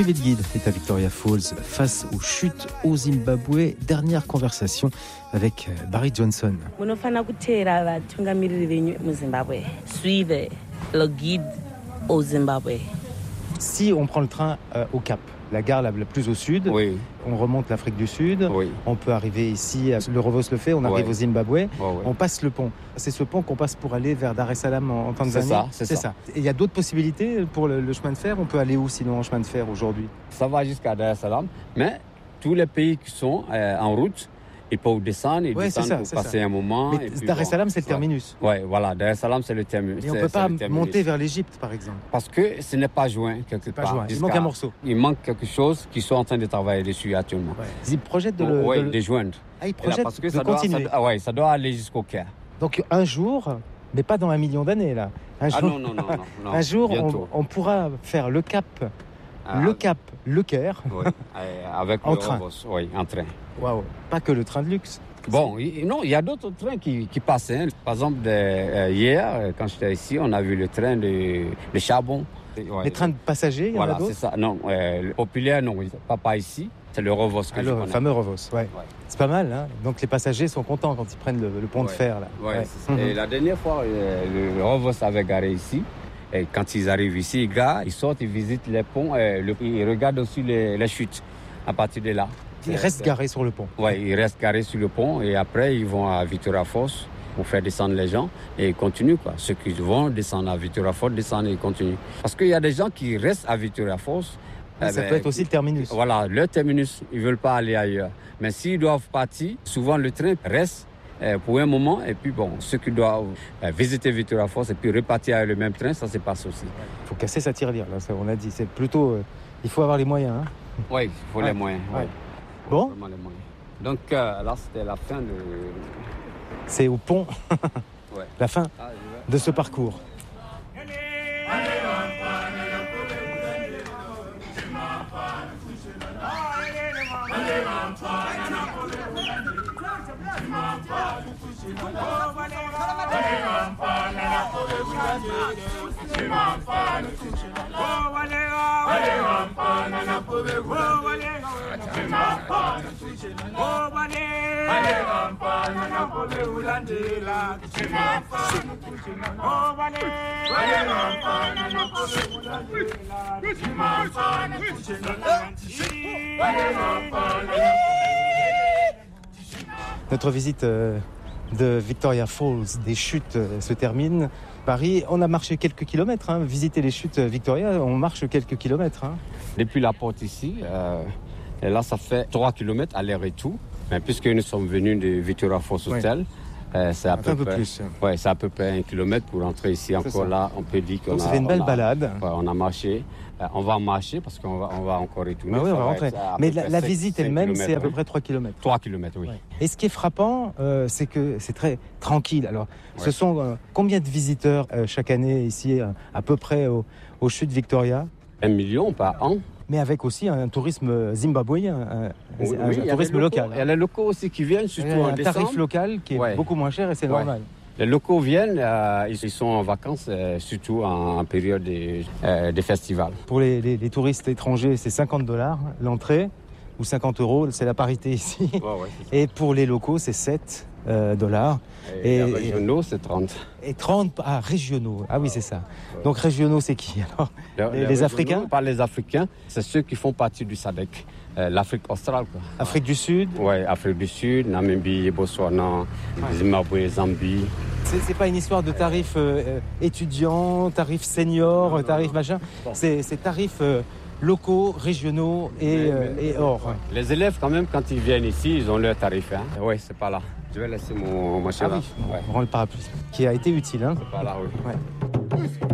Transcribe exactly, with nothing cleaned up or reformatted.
Suivez le guide est à Victoria Falls face aux chutes au Zimbabwe. Dernière conversation avec Barry Johnson. Suivez le guide au Zimbabwe. Si on prend le train euh, au Cap, la gare la, la plus au sud, oui. On remonte l'Afrique du Sud, oui. On peut arriver ici, le Rovos le fait, on arrive oui. au Zimbabwe, oui, oui. On passe le pont. C'est ce pont qu'on passe pour aller vers Dar es Salaam en, en Tanzanie. C'est ça, c'est, c'est ça. ça. Et il y a d'autres possibilités pour le, le chemin de fer. On peut aller où sinon en chemin de fer aujourd'hui? Ça va jusqu'à Dar es Salaam, mais tous les pays qui sont euh, en route, ils peuvent descendre, ils ouais, descendent ça, pour passer ça. un moment. Mais Dar es Salaam, bon, c'est le terminus. Oui, voilà, Dar es Salaam, c'est le terminus. Et on ne peut pas monter vers l'Égypte, par exemple? Parce que ce n'est pas joint quelque c'est part. Pas joint. Il manque un morceau. Il manque quelque chose qu'ils sont en train de travailler dessus actuellement. Ouais. Ils projettent de le... Oui, de, le... de joindre. Ah, ils projettent parce que de ça continuer. Doit, ça, ah ouais, ça doit aller jusqu'au Caire. Donc un jour, mais pas dans un million d'années, là. Un ah jour, non, non, non, non, non. Un jour, on, on pourra faire le Cap... Ah, le Cap, le Caire, oui. Avec en le train. Rovos, oui, en train. Waouh, pas que le train de luxe. Bon, y, non, il y a d'autres trains qui, qui passent. Hein. Par exemple, de, euh, hier, quand j'étais ici, on a vu le train de, de charbon. Ouais. Les trains de passagers, il y voilà, en a d'autres? C'est ça. Non, euh, le populaire, non, pas, pas ici. C'est le Rovos que Alors, je connais. Le fameux Rovos, ouais. ouais. C'est pas mal, hein. Donc les passagers sont contents quand ils prennent le, le pont ouais. de fer, là. Ouais, ouais. C'est ça. Et la dernière fois, euh, le Rovos avait garé ici. Et quand ils arrivent ici, ils garent, ils sortent, ils visitent les ponts, et le, ils regardent aussi les, les chutes à partir de là. Ils restent garés sur le pont. Oui, ils restent garés sur le pont et après ils vont à Victoria Falls pour faire descendre les gens et ils continuent, quoi. Ceux qui vont descendre à Victoria Falls descendent et ils continuent. Parce qu'il y a des gens qui restent à Victoria Falls. Eh ça ben, peut être aussi le terminus. Voilà, le terminus, ils ne veulent pas aller ailleurs. Mais s'ils doivent partir, souvent le train reste pour un moment, et puis bon, ceux qui doivent visiter Victoria Falls et puis repartir avec le même train, ça se passe aussi. Il faut casser sa tirelire, là, ça, on a dit. C'est plutôt, euh, il faut avoir les moyens. Hein. Oui, il faut ouais. les moyens. Ouais. Ouais. Bon. Les moyens. Donc euh, là, c'était la fin de... C'est au pont, ouais. La fin ah, de ce parcours. Notre visite euh, de Victoria Falls, des chutes, euh, se termine. Paris, on a marché quelques kilomètres. Hein. Visiter les chutes Victoria, on marche quelques kilomètres. Hein. Depuis la porte ici, euh, et là, ça fait trois kilomètres aller-retour. Mais puisque nous sommes venus de Victoria Falls Hotel, ouais. euh, c'est à peu, un peu près, plus. Ouais, c'est à peu près un kilomètre pour rentrer ici. Encore là, on peut dire qu'on Donc, a... Ça fait une belle on a, balade. Ouais, on a marché. Euh, on va marcher parce qu'on va, on va encore retourner. Ah oui, on va rentrer. Mais la, la visite elle-même, c'est à peu près trois kilomètres. trois kilomètres, oui. Ouais. Et ce qui est frappant, euh, c'est que c'est très tranquille. Alors, ouais. Ce sont euh, combien de visiteurs euh, chaque année ici, euh, à peu près au, aux chutes Victoria? Un million par an. Mais avec aussi un tourisme zimbabwéen, un, oui, un, oui, un tourisme local. Il y a les locaux aussi qui viennent, surtout en décembre. Un tarif local qui est ouais. beaucoup moins cher et c'est ouais. normal. Les locaux viennent, euh, ils sont en vacances, euh, surtout en, en période des euh, de festivals. Pour les, les, les touristes étrangers, c'est cinquante dollars l'entrée, ou cinquante euros, c'est la parité ici. Ouais, ouais, et pour les locaux, c'est sept dollars. Et, et les régionaux, c'est trente. Et trente, ah, régionaux, ah oui, c'est ça. Donc régionaux, c'est qui alors? Les, les, les Africains? Pas les Africains, c'est ceux qui font partie du S A D C. Euh, L'Afrique australe, quoi. Afrique du Sud? Oui, Afrique du Sud, Namibie, Botswana, ouais. Zimbabwe, Zambie. C'est, c'est pas une histoire de tarifs euh, étudiants, tarifs seniors, non, tarifs non. machin. Bon. C'est, c'est tarifs euh, locaux, régionaux et, mais, euh, mais, et hors. Ouais. Les élèves, quand même, quand ils viennent ici, ils ont leurs tarifs. Hein. Oui, c'est pas là. Je vais laisser mon machin ah là. Oui, ouais. On rend le parapluie. Qui a été utile. Hein. C'est pas là, oui. Ouais.